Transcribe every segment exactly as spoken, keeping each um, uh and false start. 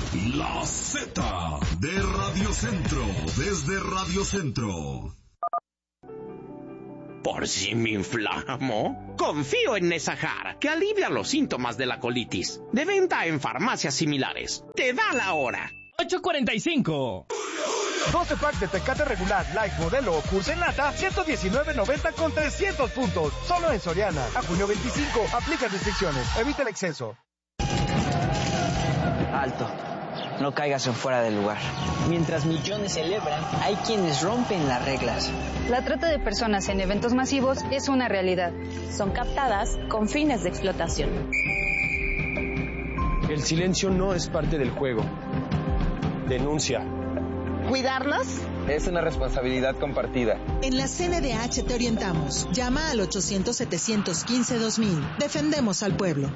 La Z de Radio Centro, desde Radio Centro. ¿Por si me inflamo? Confío en Nesajar, que alivia los síntomas de la colitis. De venta en farmacias similares. Te da la hora. ocho cuarenta y cinco. doce packs de Tecate regular, light, modelo o curso en lata, ciento diecinueve noventa con trescientos puntos. Solo en Soriana. A junio veinticinco. Aplica restricciones. Evita el exceso. Alto. No caigas en fuera del lugar. Mientras millones celebran, hay quienes rompen las reglas. La trata de personas en eventos masivos es una realidad. Son captadas con fines de explotación. El silencio no es parte del juego. Denuncia. ¿Cuidarnos? Es una responsabilidad compartida. En la C N D H te orientamos. Llama al ochocientos, setecientos quince, dos mil. Defendemos al pueblo.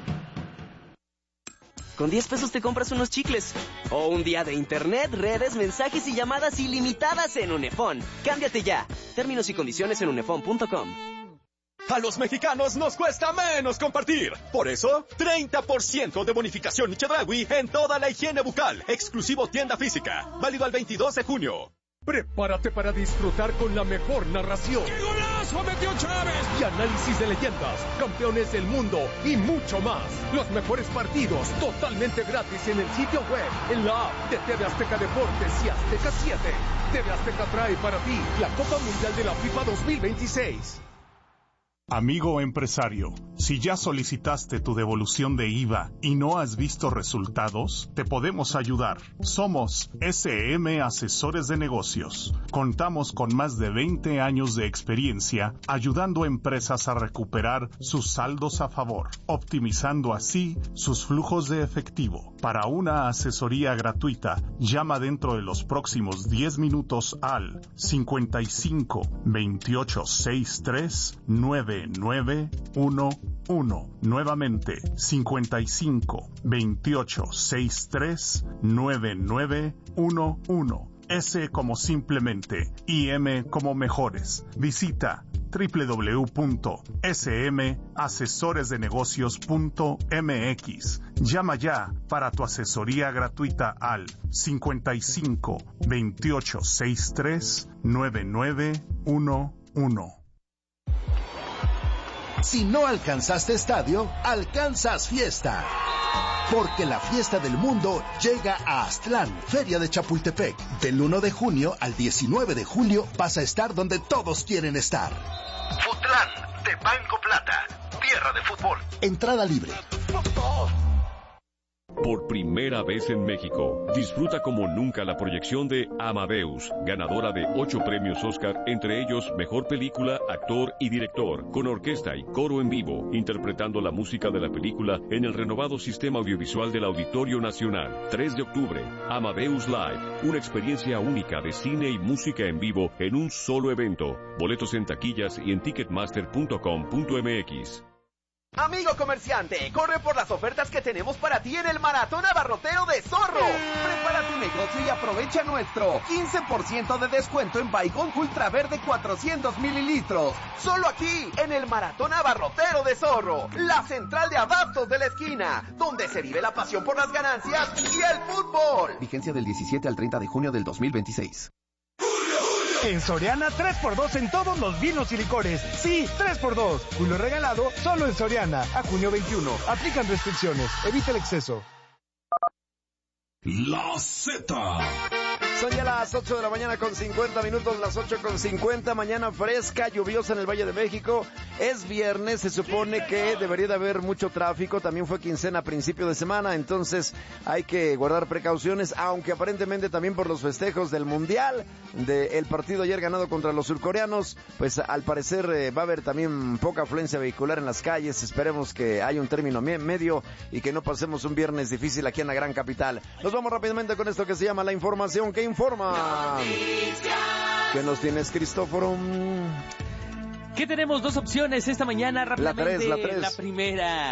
Con diez pesos te compras unos chicles. O un día de internet, redes, mensajes y llamadas ilimitadas en Unefón. Cámbiate ya. Términos y condiciones en unefón punto com. A los mexicanos nos cuesta menos compartir. Por eso, treinta por ciento de bonificación y Chedraui en toda la higiene bucal. Exclusivo tienda física. Válido al veintidós de junio. Prepárate para disfrutar con la mejor narración. ¡Qué golazo metió Chávez! Y análisis de leyendas, campeones del mundo y mucho más. Los mejores partidos totalmente gratis en el sitio web, en la app de T V Azteca Deportes y Azteca siete. T V Azteca trae para ti la Copa Mundial de la FIFA dos mil veintiséis. Amigo empresario, si ya solicitaste tu devolución de I V A y no has visto resultados, te podemos ayudar. Somos S M Asesores de Negocios. Contamos con más de veinte años de experiencia ayudando a empresas a recuperar sus saldos a favor, optimizando así sus flujos de efectivo. Para una asesoría gratuita, llama dentro de los próximos diez minutos al cincuenta y cinco, veintiocho, sesenta y tres, nueve nueve uno uno. Nuevamente, cincuenta y cinco, veintiocho, sesenta y tres, nueve nueve uno uno. S como simplemente y M como mejores. Visita doble u doble u doble u punto s m asesores de negocios punto m x. Llama ya para tu asesoría gratuita al cincuenta y cinco, veintiocho, sesenta y tres, nueve nueve uno uno. Si no alcanzaste estadio, alcanzas fiesta. Porque la fiesta del mundo llega a Aztlán, Feria de Chapultepec. Del uno de junio al diecinueve de julio vas a estar donde todos quieren estar. Futlán, de Banco Plata, tierra de fútbol. Entrada libre. Por primera vez en México, disfruta como nunca la proyección de Amadeus, ganadora de ocho premios Oscar, entre ellos Mejor Película, Actor y Director, con orquesta y coro en vivo, interpretando la música de la película en el renovado sistema audiovisual del Auditorio Nacional. tres de octubre, Amadeus Live, una experiencia única de cine y música en vivo en un solo evento. Boletos en taquillas y en ticketmaster punto com punto m x. Amigo comerciante, corre por las ofertas que tenemos para ti en el Maratón Abarrotero de Zorro. Prepara tu negocio y aprovecha nuestro quince por ciento de descuento en Baygon Ultra Verde cuatrocientos mililitros. Solo aquí, en el Maratón Abarrotero de Zorro, la central de abastos de la esquina, donde se vive la pasión por las ganancias y el fútbol. Vigencia del diecisiete al treinta de junio del dos mil veintiséis. En Soriana, tres por dos en todos los vinos y licores. Sí, tres por dos. Julio regalado, solo en Soriana. A junio veintiuno. Aplican restricciones. Evita el exceso. La Z. Son ya las ocho de la mañana con cincuenta minutos, las ocho con cincuenta, mañana fresca, lluviosa en el Valle de México. Es viernes, se supone que debería de haber mucho tráfico, también fue quincena a principio de semana, entonces hay que guardar precauciones, aunque aparentemente también por los festejos del Mundial, del partido ayer ganado contra los surcoreanos, pues al parecer eh, va a haber también poca afluencia vehicular en las calles. Esperemos que haya un término medio y que no pasemos un viernes difícil aquí en la gran capital. Nos vamos rápidamente con esto que se llama la información que informa. ¿Qué nos tienes, Cristóforo? ¿Qué tenemos? Dos opciones esta mañana rápidamente. La tres, la tres. La primera.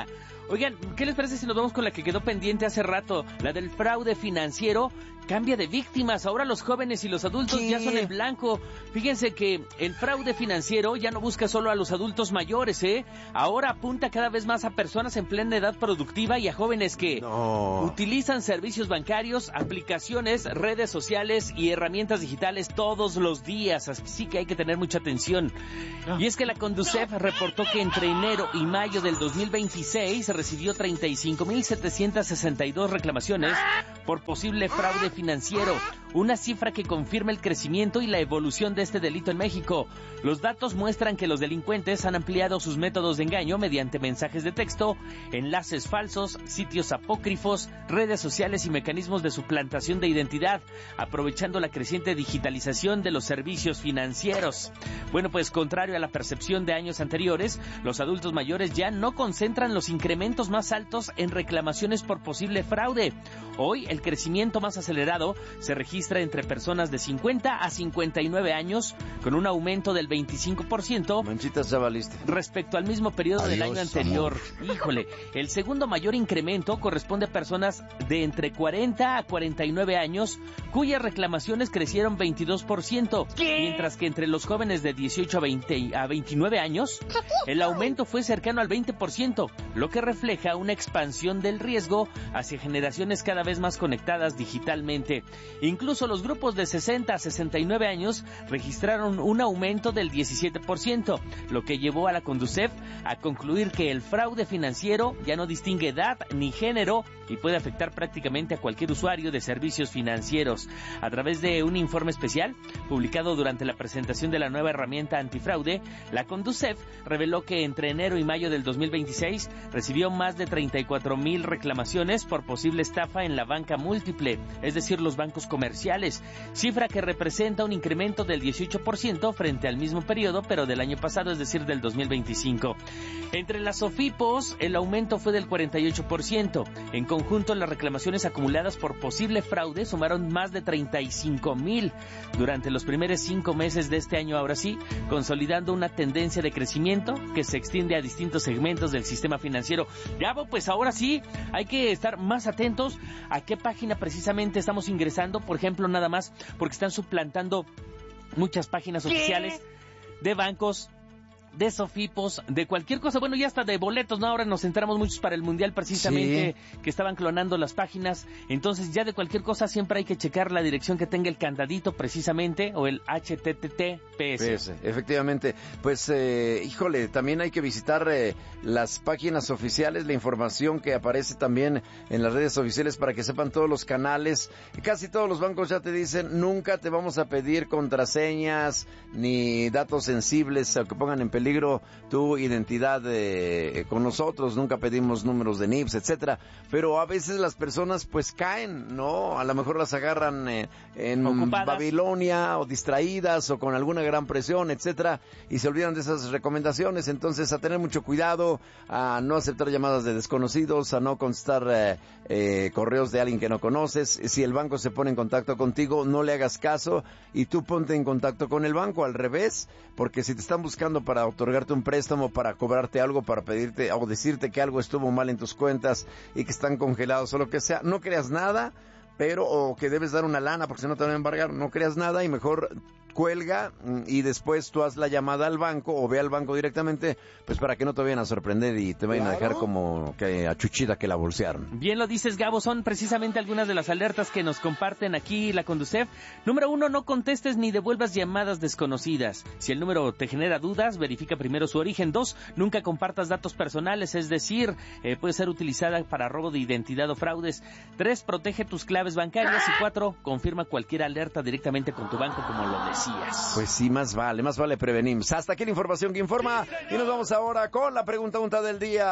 Oigan, ¿qué les parece si nos vamos con la que quedó pendiente hace rato? La del fraude financiero. Cambia de víctimas, ahora los jóvenes y los adultos ¿Qué? ya son el blanco. Fíjense que el fraude financiero ya no busca solo a los adultos mayores, ¿eh? Ahora apunta cada vez más a personas en plena edad productiva y a jóvenes que no. utilizan servicios bancarios, aplicaciones, redes sociales y herramientas digitales todos los días, así que hay que tener mucha atención. No. Y es que la Conducef reportó que entre enero y mayo del dos mil veintiséis se recibió treinta y cinco mil setecientas sesenta y dos reclamaciones por posible fraude financiero, una cifra que confirma el crecimiento y la evolución de este delito en México. Los datos muestran que los delincuentes han ampliado sus métodos de engaño mediante mensajes de texto, enlaces falsos, sitios apócrifos, redes sociales y mecanismos de suplantación de identidad, aprovechando la creciente digitalización de los servicios financieros. Bueno, pues contrario a la percepción de años anteriores, los adultos mayores ya no concentran los incrementos más altos en reclamaciones por posible fraude. Hoy el crecimiento más acelerado se registra entre personas de cincuenta a cincuenta y nueve años, con un aumento del veinticinco por ciento Manchitas, ya valiste. respecto al mismo periodo Adiós, del año anterior. Amor. Híjole, el segundo mayor incremento corresponde a personas de entre cuarenta a cuarenta y nueve años, cuyas reclamaciones crecieron veintidós por ciento, ¿Qué? mientras que entre los jóvenes de dieciocho a veinte a veintinueve años, el aumento fue cercano al veinte por ciento, lo que refleja una expansión del riesgo hacia generaciones cada vez más conectadas digitalmente. Incluso los grupos de sesenta a sesenta y nueve años registraron un aumento del diecisiete por ciento, lo que llevó a la Conducef a concluir que el fraude financiero ya no distingue edad ni género y puede afectar prácticamente a cualquier usuario de servicios financieros. A través de un informe especial publicado durante la presentación de la nueva herramienta antifraude, la Conducef reveló que entre enero y mayo del dos mil veintiséis recibió más de treinta y cuatro mil reclamaciones por posible estafa en la banca múltiple, es decir, los bancos comerciales, cifra que representa un incremento del dieciocho por ciento frente al mismo periodo, pero del año pasado, es decir, del dos mil veinticinco. Entre las SOFIPOS, el aumento fue del cuarenta y ocho por ciento. En conjunto, las reclamaciones acumuladas por posible fraude sumaron más de treinta y cinco mil durante los primeros cinco meses de este año, ahora sí, consolidando una tendencia de crecimiento que se extiende a distintos segmentos del sistema financiero. Ya, pues ahora sí, hay que estar más atentos a qué página precisamente estamos ingresando, por ejemplo, nada más, porque están suplantando muchas páginas ¿Qué? oficiales de bancos, de SOFIPOS, de cualquier cosa, bueno, ya hasta de boletos, ¿no? Ahora nos enteramos muchos para el Mundial precisamente, sí. que estaban clonando las páginas, entonces ya de cualquier cosa siempre hay que checar la dirección que tenga el candadito precisamente, o el H T T P S. P S, efectivamente, pues, eh, híjole, también hay que visitar eh, las páginas oficiales, la información que aparece también en las redes oficiales para que sepan todos los canales. Casi todos los bancos ya te dicen, nunca te vamos a pedir contraseñas ni datos sensibles o que pongan en peligro peligro tu identidad eh, con nosotros, nunca pedimos números de N I P S, etcétera, pero a veces las personas pues caen, ¿no? A lo mejor las agarran eh, en Ocupadas. Babilonia o distraídas o con alguna gran presión, etcétera, y se olvidan de esas recomendaciones. Entonces, a tener mucho cuidado, a no aceptar llamadas de desconocidos, a no contestar eh, eh, correos de alguien que no conoces. Si el banco se pone en contacto contigo, no le hagas caso y tú ponte en contacto con el banco, al revés, porque si te están buscando para otorgarte un préstamo, para cobrarte algo, para pedirte o decirte que algo estuvo mal en tus cuentas y que están congelados o lo que sea, no creas nada, pero o que debes dar una lana porque si no te van a embargar, no creas nada y mejor cuelga y después tú haz la llamada al banco o ve al banco directamente, pues para que no te vayan a sorprender y te vayan ¿Claro? a dejar como que a Chuchita que la bolsearon. Bien lo dices, Gabo, son precisamente algunas de las alertas que nos comparten aquí la Conducef. Número uno, no contestes ni devuelvas llamadas desconocidas. Si el número te genera dudas, verifica primero su origen. Dos, nunca compartas datos personales, es decir, eh, puede ser utilizada para robo de identidad o fraudes. Tres, protege tus claves bancarias. Y cuatro, confirma cualquier alerta directamente con tu banco, como lo decía. Pues sí, más vale, más vale prevenir. Hasta aquí la información que informa y nos vamos ahora con la pregunta unta del día.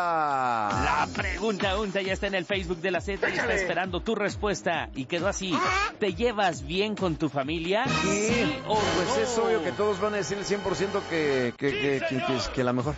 La pregunta unta ya está en el Facebook de la Z y está esperando tu respuesta. Y quedó así: ¿te llevas bien con tu familia? Sí, ¿Sí o pues no? Es obvio que todos van a decir el cien por ciento que, que, que, que, que, que la mejor.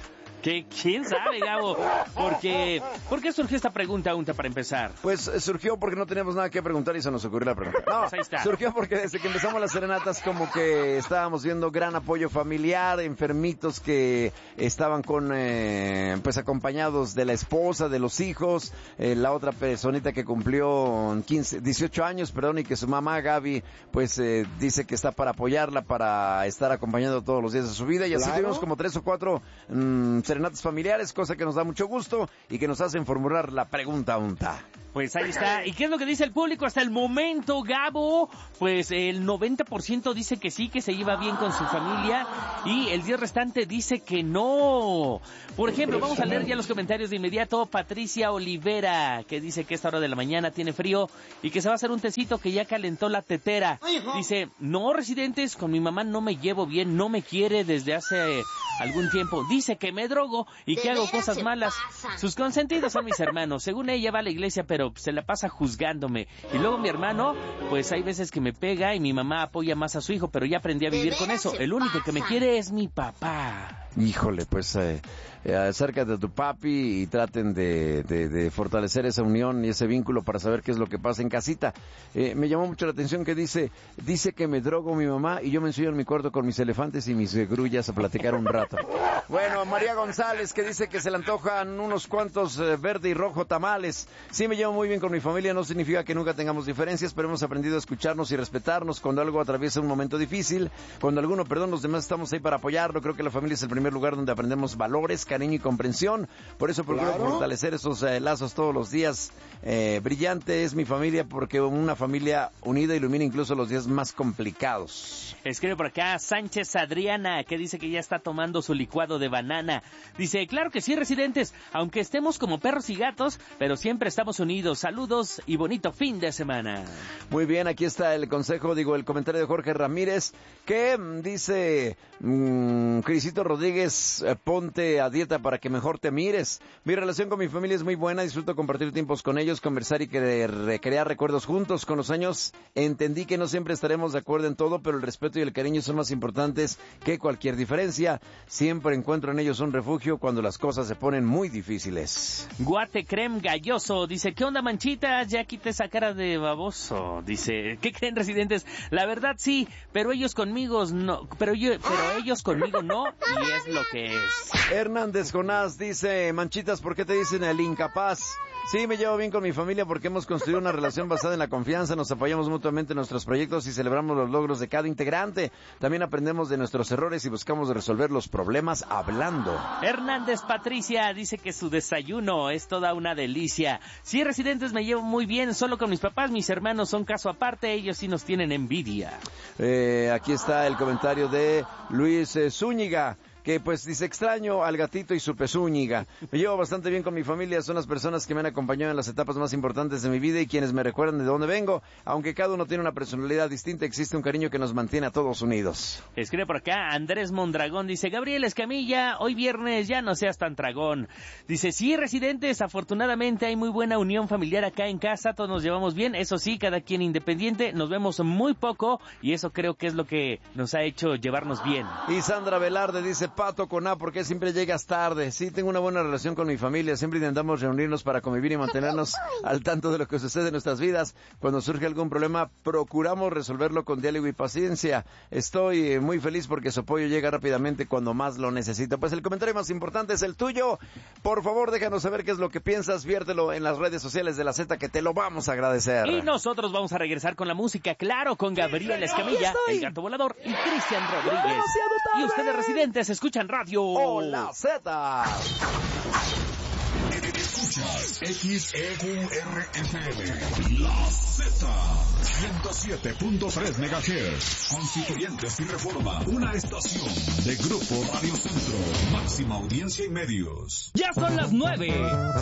¿Qué? ¿Quién sabe, Gabo? Porque, ¿por qué surgió esta pregunta, Unta, para empezar? Pues eh, surgió porque no teníamos nada que preguntar y se nos ocurrió la pregunta. No, pues ahí está. Surgió porque desde que empezamos las serenatas como que estábamos viendo gran apoyo familiar, enfermitos que estaban con, eh, pues acompañados de la esposa, de los hijos, eh, la otra personita que cumplió quince, dieciocho años, perdón, y que su mamá Gaby, pues eh, dice que está para apoyarla, para estar acompañando todos los días de su vida, y así Claro. tuvimos como tres o cuatro mmm, serenatas familiares, cosa que nos da mucho gusto y que nos hacen formular la pregunta, Unta. Pues ahí está. ¿Y qué es lo que dice el público hasta el momento, Gabo? Pues el noventa por ciento dice que sí, que se lleva bien con su familia, y el diez restante dice que no. Por ejemplo, vamos a leer ya los comentarios de inmediato. Patricia Olivera, que dice que esta hora de la mañana tiene frío y que se va a hacer un tecito que ya calentó la tetera. Dice, no, residentes, con mi mamá no me llevo bien, no me quiere desde hace algún tiempo. Dice que me drogo y que hago cosas malas. Sus consentidos son mis hermanos. Según ella va a la iglesia, pero se la pasa juzgándome. Y luego mi hermano, pues hay veces que me pega y mi mamá apoya más a su hijo, pero ya aprendí a vivir con eso. El único que me quiere es mi papá. Híjole, pues eh, eh, acércate a tu papi y traten de, de, de fortalecer esa unión y ese vínculo para saber qué es lo que pasa en casita. Eh, me llamó mucho la atención que dice, dice que me drogo mi mamá y yo me ensucio en mi cuarto con mis elefantes y mis eh, grullas a platicar un rato. Bueno, María González, que dice que se le antojan unos cuantos eh, verde y rojo tamales. Sí, me llevo muy bien con mi familia, no significa que nunca tengamos diferencias, pero hemos aprendido a escucharnos y respetarnos cuando algo atraviesa un momento difícil, cuando alguno, perdón, los demás estamos ahí para apoyarlo. Creo que la familia es el primer lugar donde aprendemos valores, cariño y comprensión. Por eso procuro Claro. fortalecer esos eh, lazos todos los días. Eh, brillante es mi familia porque una familia unida ilumina incluso los días más complicados. Escribe por acá Sánchez Adriana, que dice que ya está tomando su licuado de banana. Dice, claro que sí, residentes, aunque estemos como perros y gatos, pero siempre estamos unidos. Saludos y bonito fin de semana. Muy bien, aquí está el consejo, digo, el comentario de Jorge Ramírez, que mm, dice, mmm, Crisito Rodríguez, eh, ponte a dieta para que mejor te mires. Mi relación con mi familia es muy buena, disfruto compartir tiempos con ellos, conversar y que crear recuerdos juntos. Con los años entendí que no siempre estaremos de acuerdo en todo, pero el respeto y el cariño son más importantes que cualquier diferencia. Siempre encuentro en ellos un refugio cuando las cosas se ponen muy difíciles. Guate Crem Galloso dice, ¿qué onda, Manchitas? Ya quité esa cara de baboso. Dice, ¿qué creen, residentes? La verdad sí, pero ellos conmigo no, pero yo, pero ellos conmigo no, y es lo que es. Hernández Jonás dice, Manchitas, ¿por qué te dicen el incapaz? Sí, me llevo bien con mi familia porque hemos construido una relación basada en la confianza, nos apoyamos mutuamente en nuestros proyectos y celebramos los logros de cada integrante. También aprendemos de nuestros errores y buscamos resolver los problemas hablando. Hernández Patricia dice que su desayuno es toda una delicia. Sí, residentes, me llevo muy bien, solo con mis papás, mis hermanos son caso aparte, ellos sí nos tienen envidia. Eh, aquí está el comentario de Luis eh, Zúñiga, que pues dice, extraño al gatito y su pezuñiga. Me llevo bastante bien con mi familia, son las personas que me han acompañado en las etapas más importantes de mi vida y quienes me recuerdan de dónde vengo. Aunque cada uno tiene una personalidad distinta, existe un cariño que nos mantiene a todos unidos. Escribe por acá Andrés Mondragón, dice, Gabriel Escamilla, hoy viernes ya no seas tan tragón. Dice, sí, residentes, afortunadamente hay muy buena unión familiar acá en casa, todos nos llevamos bien, eso sí, cada quien independiente, nos vemos muy poco y eso creo que es lo que nos ha hecho llevarnos bien. Y Sandra Velarde dice, Pato con A, ¿por qué siempre llegas tarde? Sí, tengo una buena relación con mi familia, siempre intentamos reunirnos para convivir y mantenernos al tanto de lo que sucede en nuestras vidas. Cuando surge algún problema, procuramos resolverlo con diálogo y paciencia. Estoy muy feliz porque su apoyo llega rápidamente cuando más lo necesito. Pues el comentario más importante es el tuyo. Por favor, déjanos saber qué es lo que piensas, viértelo en las redes sociales de la Z, que te lo vamos a agradecer. Y nosotros vamos a regresar con la música, claro, con Gabriel Escamilla, el Gato Volador y Cristian Rodríguez. Y ustedes, residentes, escuchan Radio Hola Z. Escuchas X E U R F M, La Z, ciento siete punto tres megahertz, Constituyentes y Reforma, una estación de Grupo Radio Centro, máxima audiencia y medios. Ya son las nueve.